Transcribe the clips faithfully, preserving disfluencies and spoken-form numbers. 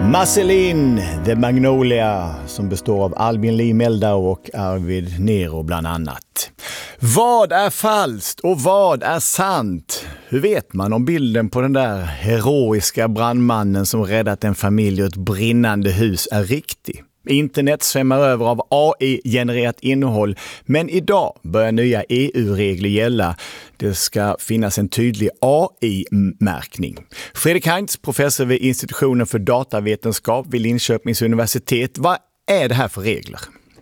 Marceline The Magnolia, som består av Albin Lee Meldau och Arvid Nero bland annat. Vad är falskt och vad är sant? Hur vet man om bilden på den där heroiska brandmannen som räddat en familj och ett brinnande hus är riktig? Internet svämmar över av A I-genererat innehåll, men idag börjar nya E U-regler gälla. Det ska finnas en tydlig A I-märkning. Fredrik Heinz, professor vid institutionen för datavetenskap vid Linköpings universitet. Vad är det här för regler?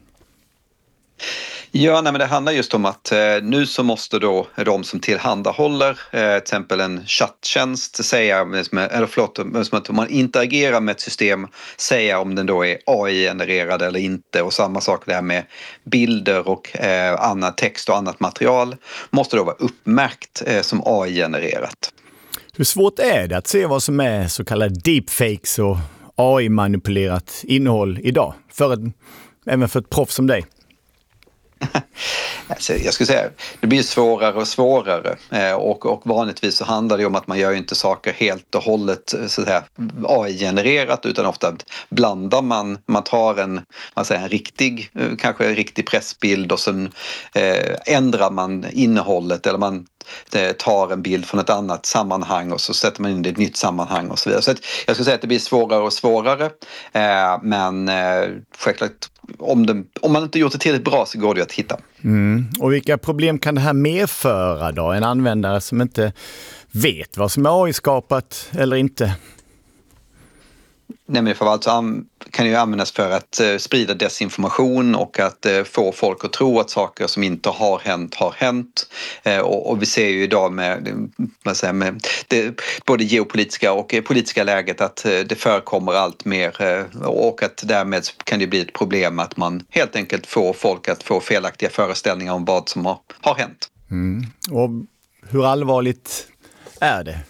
Ja, nej, men det handlar just om att eh, nu så måste då de som tillhandahåller eh, till exempel en chatttjänst säga, eller förlåt, som att om man interagerar med ett system, säga om den då är A I-genererad eller inte, och samma sak där med bilder och eh, annat text och annat material måste då vara uppmärkt eh, som A I-genererat. Hur svårt är det att se vad som är så kallade deepfakes och A I-manipulerat innehåll idag, för ett, även för ett proffs som dig? Alltså, jag skulle säga, det blir svårare och svårare eh, och, och vanligtvis så handlar det om att man gör inte saker helt och hållet så att säga, A I-genererat, utan ofta blandar man, man tar en, man säger, en riktig, kanske en riktig pressbild, och sen eh, ändrar man innehållet, eller man tar en bild från ett annat sammanhang och så sätter man in det i ett nytt sammanhang och så vidare. Så att jag skulle säga att det blir svårare och svårare, eh, men eh, självklart om, det, om man inte gjort det tillräckligt bra så går det att hitta. Mm. Och vilka problem kan det här medföra då? En användare som inte vet vad som är A I-skapat eller inte? Nej, men för alltså kan ju användas för att uh, sprida desinformation och att uh, få folk att tro att saker som inte har hänt har hänt. Uh, och, och vi ser ju idag med, vad säger, med det, både geopolitiska och uh, politiska läget att uh, det förekommer allt mer uh, och att därmed kan det bli ett problem att man helt enkelt får folk att få felaktiga föreställningar om vad som har, har hänt. Mm. Och hur allvarligt är det?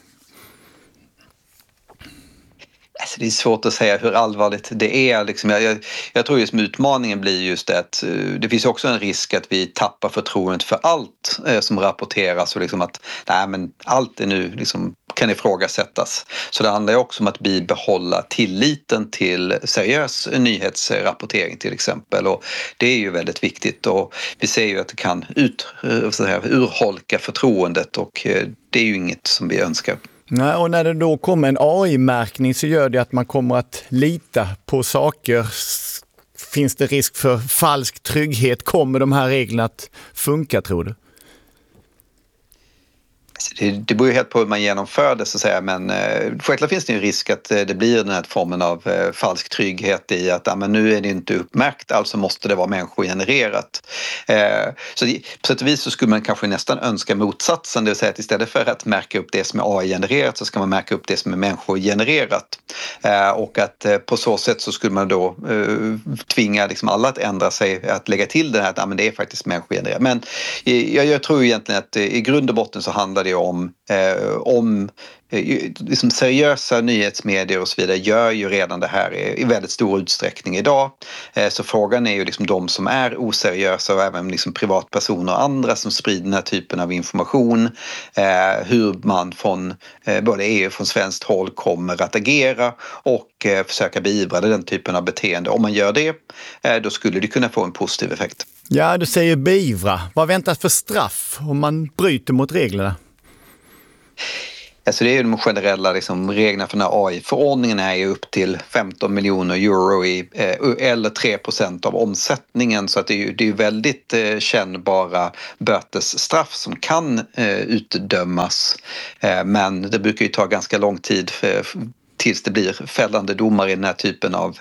Alltså, det är svårt att säga hur allvarligt det är. Liksom, jag, jag, jag tror just med utmaningen blir just det att uh, det finns också en risk att vi tappar förtroendet för allt uh, som rapporteras, och liksom att nej, men allt är nu liksom, kan ifrågasättas. Så det handlar ju också om att bibehålla tilliten till seriös nyhetsrapportering till exempel, och det är ju väldigt viktigt, och vi ser ju att det kan ut, uh, så här, urholka förtroendet, och uh, det är ju inget som vi önskar. Nej, och när det då kommer en A I-märkning så gör det att man kommer att lita på saker. Finns det risk för falsk trygghet? Kommer de här reglerna att funka, tror du? Det, det beror ju helt på hur man genomför det, så att säga, men eh, självklart finns det ju en risk att eh, det blir den här formen av eh, falsk trygghet i att ah, men nu är det inte uppmärkt, alltså måste det vara människogenererat. Eh, så det, på sätt och vis så skulle man kanske nästan önska motsatsen, det vill säga att istället för att märka upp det som är A I-genererat så ska man märka upp det som är människogenererat. Eh, och att eh, på så sätt så skulle man då eh, tvinga liksom alla att ändra sig, att lägga till det här att ah, men det är faktiskt människogenererat. Men eh, jag, jag tror egentligen att eh, i grund och botten så handlar det om, eh, om eh, liksom seriösa nyhetsmedier och så vidare gör ju redan det här i, i väldigt stor utsträckning idag. Eh, så frågan är ju liksom de som är oseriösa, och även liksom privatpersoner och andra som sprider den här typen av information, eh, hur man från eh, både E U och från svenskt håll kommer att agera och eh, försöka beivra den typen av beteende. Om man gör det, eh, då skulle det kunna få en positiv effekt. Ja, du säger beivra. Vad väntas för straff om man bryter mot reglerna? Alltså det är ju de generella liksom, reglerna för den här A I-förordningen är ju upp till femton miljoner euro i, eh, eller tre procent av omsättningen, så att det är ju det är väldigt eh, kännbara bötesstraff som kan eh, utdömas, eh, men det brukar ju ta ganska lång tid för tills det blir fällande domar i den här typen av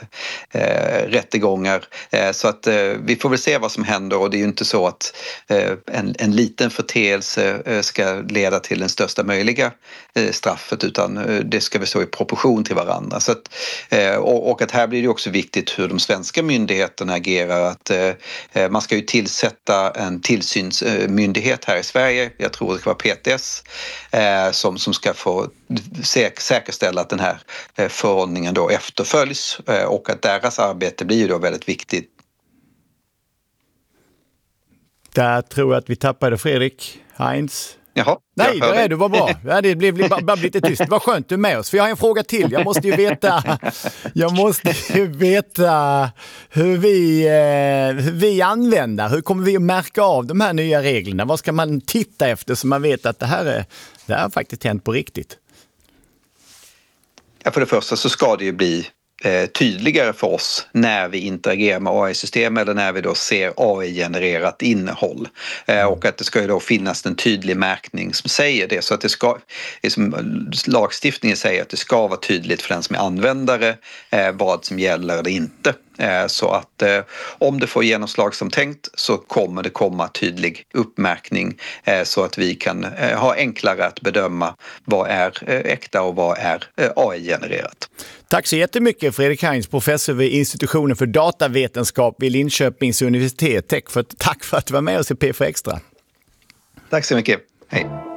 eh, rättegångar. Eh, så att eh, vi får väl se vad som händer, och det är ju inte så att eh, en, en liten förteelse eh, ska leda till den största möjliga eh, straffet, utan eh, det ska vi stå i proportion till varandra. Så att, eh, och, och att här blir det också viktigt hur de svenska myndigheterna agerar. Att, eh, man ska ju tillsätta en tillsynsmyndighet här i Sverige, jag tror det ska vara P T S, eh, som, som ska få säk- säkerställa att den här förordningen då efterföljs, och att deras arbete blir ju då väldigt viktigt. Där tror jag att vi tappade Fredrik Heinz. Jaha, Nej, där är du, var bra. Ja, det blev, blev bara lite tyst. Vad skönt du är med oss. För jag har en fråga till. Jag måste ju veta, jag måste ju veta hur vi, eh, hur vi använder. Hur kommer vi att märka av de här nya reglerna? Vad ska man titta efter så man vet att det här, är, det här har faktiskt hänt på riktigt? Ja, för det första så ska det ju bli eh, tydligare för oss när vi interagerar med A I-system eller när vi då ser A I-genererat innehåll. Eh, och att det ska ju då finnas en tydlig märkning som säger det. Så att det ska, liksom, lagstiftningen säger att det ska vara tydligt för den som är användare eh, vad som gäller eller inte. Eh, så att eh, om det får genomslag som tänkt så kommer det komma tydlig uppmärkning eh, så att vi kan eh, ha enklare att bedöma vad är eh, äkta och vad är eh, A I-genererat. Tack så jättemycket Fredrik Heinz, professor vid institutionen för datavetenskap vid Linköpings universitet. Tack för, tack för att du var med oss i P fyra Extra. Tack så mycket. Hej.